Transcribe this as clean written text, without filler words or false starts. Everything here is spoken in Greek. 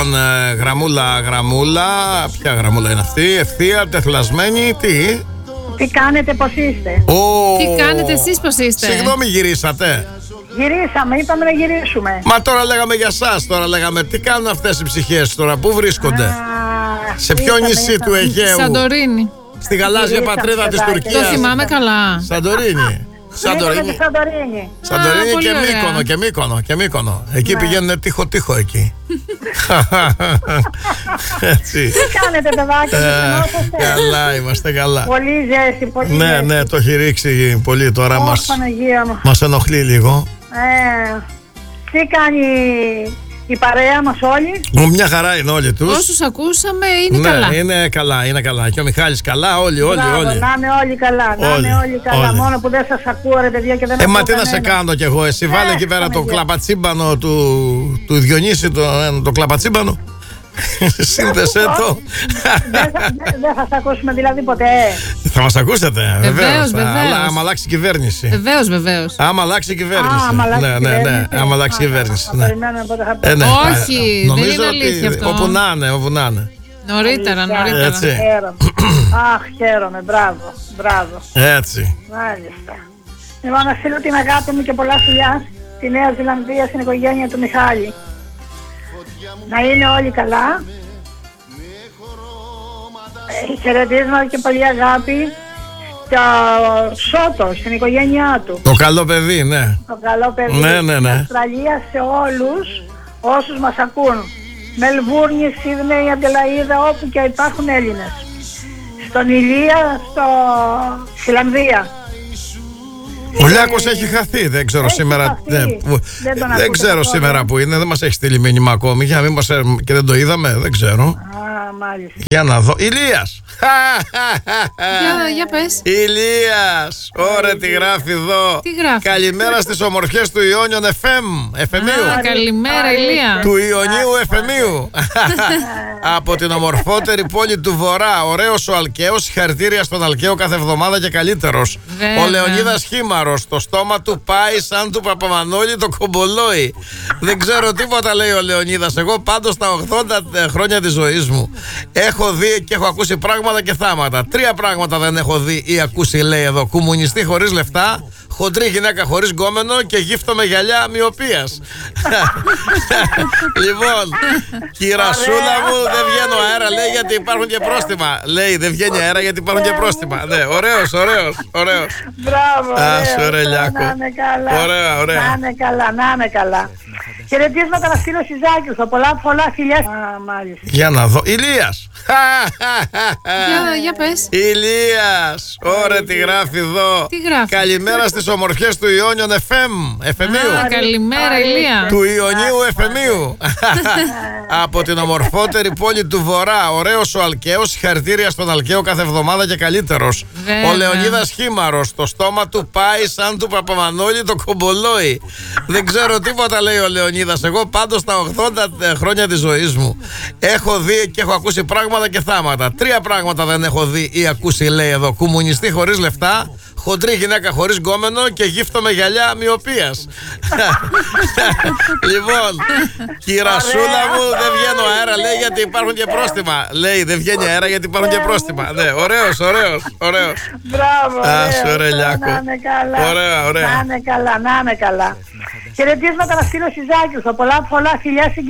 Γραμμούλα. Ποια γραμμούλα είναι αυτή? Ευθεία, τεθλασμένη, τι? Τι κάνετε, πώς είστε? Τι κάνετε εσείς, πώς είστε? Συγγνώμη, γυρίσατε? Γυρίσαμε, είπαμε να γυρίσουμε. Μα τώρα λέγαμε για σας, τώρα λέγαμε τι κάνουν αυτές οι ψυχές τώρα, πού βρίσκονται? Σε ποιο νησί του Αιγαίου? Σαντορίνη. Στη γαλάζια πατρίδα της Τουρκίας. Το θυμάμαι καλά. Σαντορίνη. Σαντορίνη. Σαντορίνη πολύ και Μύκονο. Εκεί πηγαίνουν τείχο εκεί. Έτσι. Τι κάνετε, παιδάκια? Καλά, είμαστε καλά. Πολύ ζέστη, πολύ ζέστη. Ναι, το έχει ρίξει πολύ τώρα. Παναγία μου. Μας ενοχλεί λίγο. Τι κάνει η παρέα μας όλοι? Μια χαρά είναι όλοι τους. Όσους ακούσαμε είναι καλά. Ναι, είναι καλά. Και ο Μιχάλης καλά, όλοι. Να είναι όλοι καλά, όλοι. Μόνο που δεν σας ακούω, ρε παιδιά, και δεν ακούω Μα τι να σε κάνω κι εγώ, εσύ βάλε εκεί πέρα το κλαπατσίμπανο του Διονύση, το κλαπατσίμπανο. Σύνδεσέ το. Δεν θα σας ακούσουμε δηλαδή ποτέ. Θα μας ακούσετε, βεβαίως. Βεβαίως. Άμα αλλάξει η κυβέρνηση. Βεβαίως. Άμα αλλάξει η κυβέρνηση. Ναι, άμα αλλάξει η κυβέρνηση. Όχι, δεν είναι αλήθεια αυτό. Όπου να είναι. Νωρίτερα. Έτσι. Αχ, χαίρομαι, μπράβο. Έτσι. Μάλιστα. Λοιπόν, να στείλω την αγάπη μου και πολλά φιλιά στη Νέα Ζηλανδία, στην οικογένεια του Μιχάλη. Να είναι όλοι καλά. Χαιρετίσματα και πολύ αγάπη στο Σότο, στην οικογένειά του. Το καλό παιδί, ναι. Το καλό παιδί. Ναι. Στην Αυστραλία, σε όλους όσους μας ακούν. Μελβούρνη, Σίδνεϊ, Αντελαΐδα, όπου και υπάρχουν Έλληνες. Στον Ηλία, στο Φιλανδία. Ο Λιάκος έχει χαθεί, δεν ξέρω σήμερα. Δεν ξέρω σήμερα που είναι, δεν μας έχει στείλει μήνυμα ακόμη. Για να μην και δεν το είδαμε, δεν ξέρω. Μάλιστα. Για να δω. Ηλίας! Για πες. Ηλίας! Ωραία, τι γράφει εδώ. Τι γράφει? Καλημέρα στις ομορφιές του Ιόνιον Εφεμίου. Καλημέρα, Ηλία. Του Ιωνίου Εφεμίου. Από την ομορφότερη πόλη του Βορρά. Ωραίος ο Αλκαίος. Συγχαρητήρια στον Αλκαίο κάθε εβδομάδα και καλύτερος. Ο Λεωνίδας Χήμαρος. Το στόμα του πάει σαν του Παπαμανόλη το κομπολόι. Δεν ξέρω τίποτα, λέει ο Λεωνίδας. Εγώ πάντως τα 80 χρόνια της ζωής μου έχω δει και έχω ακούσει πράγματα και θάματα. 3 πράγματα δεν έχω δει ή ακούσει, λέει εδώ. Κομμουνιστή χωρίς λεφτά, χοντρή γυναίκα χωρίς γκόμενο και γύφτο με γυαλιά μοιοπίας. Λοιπόν, κυρασούλα μου, δεν βγαίνω αέρα, λέει, γιατί υπάρχουν και πρόστιμα. Λέει, δεν βγαίνει αέρα γιατί υπάρχουν και πρόστιμα. Ναι, ωραίος. Μπράβο, ωραία, Λιάκο. Να είναι καλά. Ωραία. Να είναι καλά. Χαιρετίσματα να στείλω στη Ζάκη, πολλά φιλιά. Μάλιστα. Για να δω. Ηλίας! Για πες. Ηλίας! Ωραία, τι γράφει εδώ. Τι γράφει? Καλημέρα στις ομορφιές του Ιόνιον Εφεμίου. Καλημέρα, Ηλία. Του Ιωνίου Εφεμίου. Από την ομορφότερη πόλη του Βορρά. Ωραίος ο Αλκαίος. Συγχαρητήρια στον Αλκαίο κάθε εβδομάδα και καλύτερος. Ο Λεωνίδας Χήμαρος. Το στόμα του πάει σαν του Παπαμανόλη το κομπολόι. Δεν ξέρω τίποτα, λέει ο Λεωνίδας. Εγώ πάντως τα 80 χρόνια της ζωής μου έχω δει και έχω ακούσει πράγματα και θάματα. 3 πράγματα δεν έχω δει ή ακούσει, λέει εδώ. Κομμουνιστή χωρίς λεφτά, χοντρή γυναίκα χωρίς γκόμενο και γύφτο με γυαλιά μοιοπίας. Λοιπόν, κυρασούλα μου, δεν βγαίνω αέρα, λέει, γιατί υπάρχουν και πρόστιμα. Λέει, δεν βγαίνει αέρα γιατί υπάρχουν και πρόστιμα. Ναι, ωραίος. Μπράβο. Ωραία, Λιάκο. Να είναι καλά. Ωραία. Να είναι καλά. Χαιρετίσματα να στείλω στη Ζάκη, πολλά φιλιά στην